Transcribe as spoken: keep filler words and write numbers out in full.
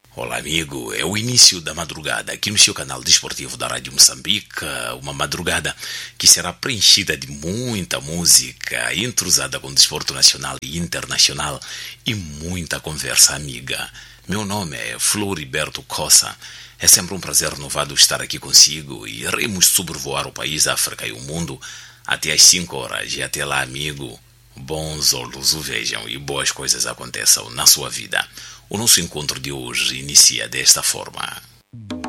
Olá, amigo. É o início da madrugada aqui no seu canal desportivo da Rádio Moçambique. Uma madrugada que será preenchida de muita música, entrosada com o desporto nacional e internacional e muita conversa amiga. Meu nome é Floriberto Cossa. É sempre um prazer renovado estar aqui consigo e iremos sobrevoar o país, a África e o mundo até às cinco horas. E até lá, amigo, bons olhos o vejam e boas coisas aconteçam na sua vida. O nosso encontro de hoje inicia desta forma.